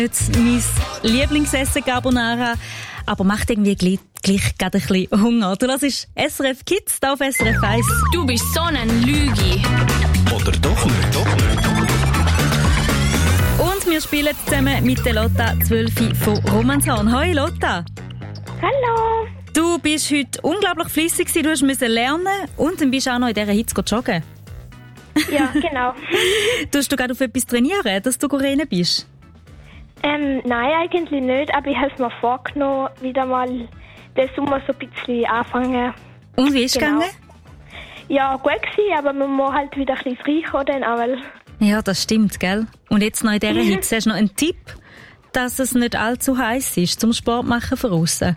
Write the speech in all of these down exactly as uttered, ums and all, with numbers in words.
Jetzt mein Lieblingsessen Carbonara, aber macht irgendwie gleich, gleich gerade ein bisschen Hunger. Du hörst S R F Kids hier auf S R F eins. Du bist so ein Lüge. Oder doch nicht? Doch nicht. Und wir spielen zusammen mit der Lotta zwölf von Romanshorn. Hoi Lotta. Hallo. Du bist heute unglaublich fleissig gewesen. Du musst müssen lernen und dann bist du auch noch in dieser Hitze joggen. Ja, genau. Tust du gerade auf etwas trainieren, dass du rennen bist? Ähm, nein, eigentlich nicht, aber ich habe es mir vorgenommen, wieder mal den Sommer so ein bisschen anfangen. Und wie ist es Genau. gegangen? Ja, gut gewesen, aber man muss halt wieder ein bisschen reinkommen dann auch, weil... Ja, das stimmt, gell? Und jetzt noch in dieser Hitze, hast du noch einen Tipp, dass es nicht allzu heiß ist zum Sport machen von aussen?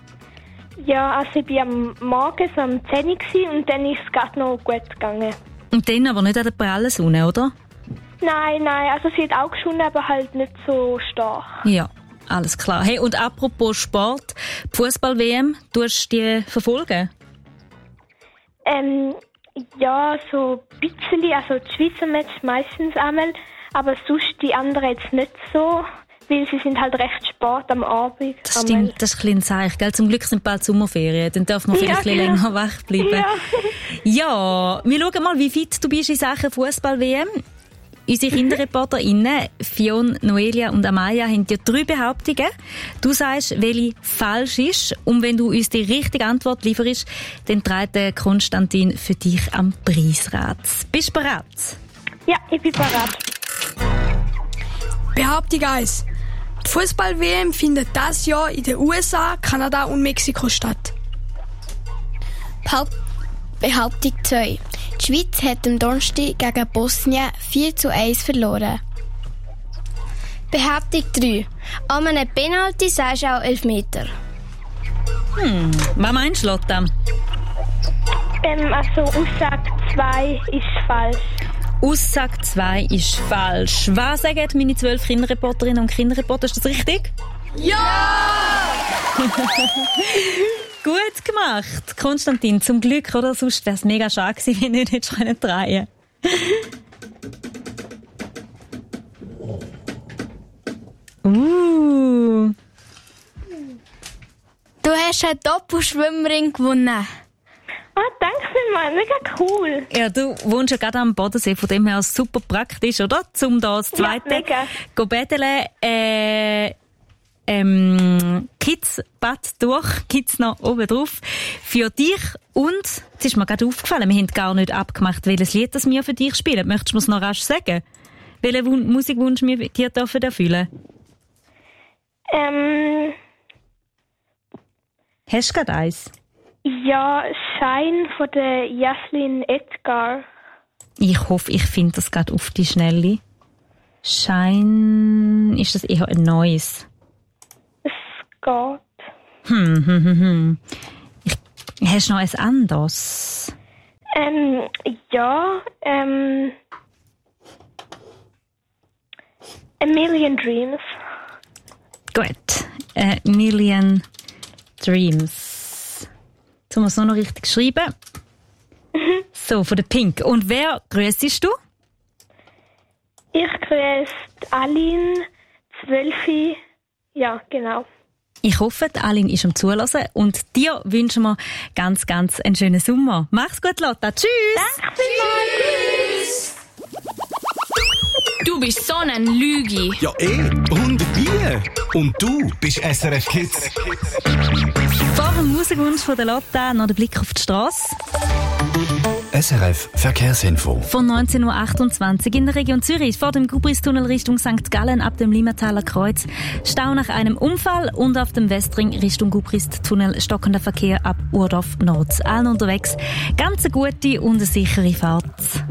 Ja, also ich war am Morgen so um zehn Uhr gewesen und dann ist es gerade noch gut gegangen. Und dann aber nicht an der prallen Sonne, oder? Nein, nein, also sie hat auch geschonnen, aber halt nicht so stark. Ja, alles klar. Hey, und apropos Sport, Fußball-W M, tust du die verfolgen? Ähm, ja, so ein bisschen, also die Schweizer Match meistens einmal, aber sonst die anderen jetzt nicht so, weil sie sind halt recht spät am Abend. Das stimmt, das ist ein bisschen Zeichen, gell? Zum Glück sind bald Sommerferien, dann darf man vielleicht Ja, ein bisschen genau. länger wach bleiben. Ja. Ja, wir schauen mal, wie fit du bist in Sachen Fußball-W M. Unsere KinderreporterInnen, Fion, Noelia und Amaya, haben dir drei Behauptungen. Du sagst, welche falsch ist. Und wenn du uns die richtige Antwort lieferst, dann trägt der Konstantin für dich am Preisrad. Bist du bereit? Ja, ich bin bereit. Behauptung eins. Die Fußball-W M findet dieses Jahr in den U S A, Kanada und Mexiko statt. Behaupt- Behauptung zwei. Die Schweiz hat am Donnerstag gegen Bosnien vier zu eins verloren. Behauptung drei. An einem Penalty sagst du auch Elfmeter. Hm, was meinst du, Lotta? Ähm, also Aussage zwei ist falsch. Aussage zwei ist falsch. Was sagen meine zwölf Kinderreporterinnen und Kinderreporter? Ist das richtig? Ja! Gut gemacht, Konstantin. Zum Glück, oder? Sonst wäre es mega schade gewesen, wenn ich nicht schon drehen. Uh. Du hast einen Doppelschwimmring gewonnen. Ah, danke vielmals, mega cool. Ja, du wohnst ja gerade am Bodensee, von dem her super praktisch, oder? Zum da das zweite Ja, mega. go betteln. Äh, ähm, Kids-Bad durch, gibt's noch oben drauf. Für dich und, es ist mir gerade aufgefallen, wir haben gar nicht abgemacht, welches Lied das wir für dich spielen. Möchtest du mir es noch rasch sagen? Welchen Wun- Musikwunsch wir dir dürfen erfüllen? Ähm, Hast du gerade eins? ja, Shine von der Jaslyn Edgar. Ich hoffe, ich finde das gerade auf die Schnelle. Shine, ist das eher ein neues? Es geht. Hm, hm, hm, hm. Ich, hast du noch ein anderes? Ähm, ja, ähm, A Million Dreams. Gut. A Million Dreams. Jetzt muss man es noch richtig schreiben. So, von der Pink. Und wer grüßest du? Ich grüße Aline, zwölf. Ja, genau. Ich hoffe, die Aline ist am Zulassen und dir wünschen wir ganz, ganz einen schönen Sommer. Mach's gut, Lotta. Tschüss! Danke vielmals. Du bist so ein Lüge. Ja, eh. Und wie? Und du bist S R F Kids. Vor dem Musikwunsch von der Lotta noch der Blick auf die Strasse. S R F Verkehrsinfo. Von neunzehn Uhr achtundzwanzig in der Region Zürich vor dem Gubristunnel Richtung Sankt Gallen ab dem Limmataler Kreuz. Stau nach einem Unfall und auf dem Westring Richtung Gubristunnel stockender Verkehr ab Urdorf Nord. Allen unterwegs. Ganz eine gute und eine sichere Fahrt.